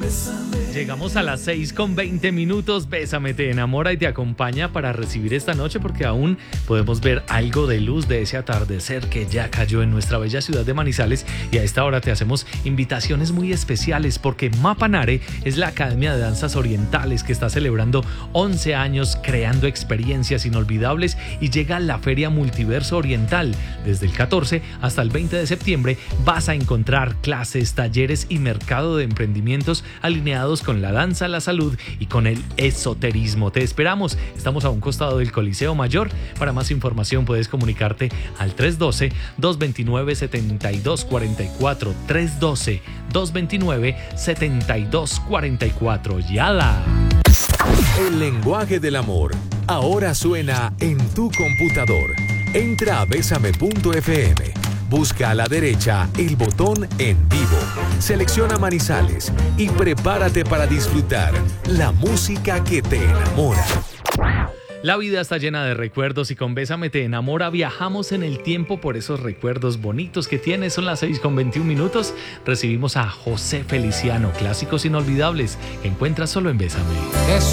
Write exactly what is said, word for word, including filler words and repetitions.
Llegamos a las seis con veinte minutos. Bésame, te enamora y te acompaña para recibir esta noche, porque aún podemos ver algo de luz de ese atardecer que ya cayó en nuestra bella ciudad de Manizales. Y a esta hora te hacemos invitaciones muy especiales, porque Mapanare es la Academia de Danzas Orientales que está celebrando once años creando experiencias inolvidables, y llega la Feria Multiverso Oriental. Desde el catorce hasta el veinte de septiembre vas a encontrar clases, talleres y mercado de emprendimientos alineados con la danza, la salud y con el esoterismo. Te esperamos. Estamos a un costado del Coliseo Mayor. Para más información puedes comunicarte al tres uno dos, dos dos nueve, siete dos cuatro cuatro, tres uno dos, dos dos nueve, siete dos cuatro cuatro. ¡Yala! El lenguaje del amor ahora suena en tu computador. Entra a besame punto efe eme. Busca a la derecha el botón En Vivo, selecciona Manizales y prepárate para disfrutar la música que te enamora. La vida está llena de recuerdos y con Bésame te enamora viajamos en el tiempo por esos recuerdos bonitos que tienes. Son las seis con veintiún minutos. Recibimos a José Feliciano, clásicos inolvidables que encuentras solo en Bésame. Es